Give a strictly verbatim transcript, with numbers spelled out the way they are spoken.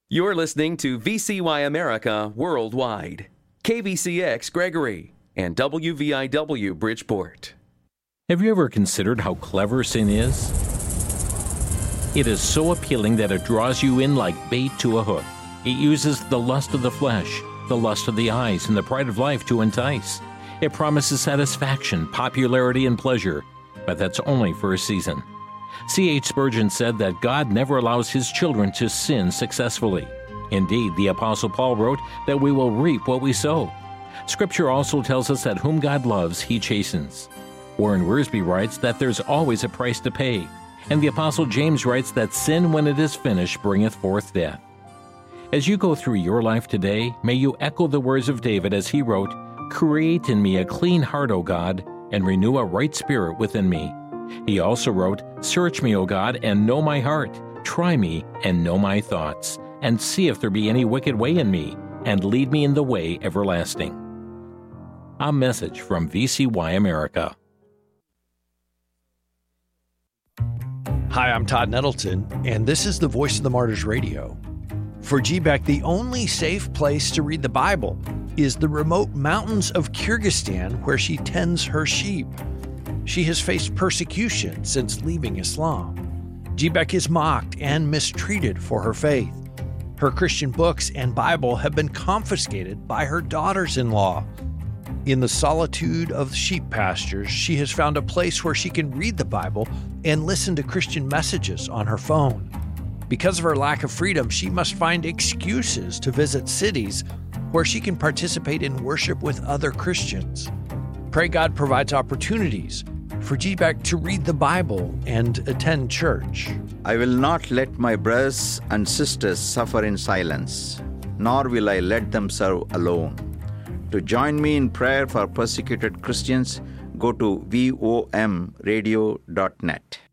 You're listening to V C Y America Worldwide, K V C X Gregory, and W V I W Bridgeport. Have you ever considered how clever sin is? It is so appealing that it draws you in like bait to a hook. It uses the lust of the flesh, the lust of the eyes, and the pride of life to entice. It promises satisfaction, popularity, and pleasure, but that's only for a season. C H Spurgeon said that God never allows His children to sin successfully. Indeed, the Apostle Paul wrote that we will reap what we sow. Scripture also tells us that whom God loves, He chastens. Warren Wiersbe writes that there's always a price to pay, and the Apostle James writes that sin, when it is finished, bringeth forth death. As you go through your life today, may you echo the words of David as he wrote, "Create in me a clean heart, O God, and renew a right spirit within me." He also wrote, "Search me, O God, and know my heart. Try me and know my thoughts, and see if there be any wicked way in me, and lead me in the way everlasting." A message from V C Y America. Hi, I'm Todd Nettleton, and this is the Voice of the Martyrs Radio. For G B E C, the only safe place to read the Bible is the remote mountains of Kyrgyzstan, where she tends her sheep. She has faced persecution since leaving Islam. G B E C is mocked and mistreated for her faith. Her Christian books and Bible have been confiscated by her daughters-in-law. In the solitude of sheep pastures, she has found a place where she can read the Bible and listen to Christian messages on her phone. Because of her lack of freedom, she must find excuses to visit cities where she can participate in worship with other Christians. Pray God provides opportunities for G B E C to read the Bible and attend church. I will not let my brothers and sisters suffer in silence, nor will I let them serve alone. To join me in prayer for persecuted Christians, go to V O M radio dot net.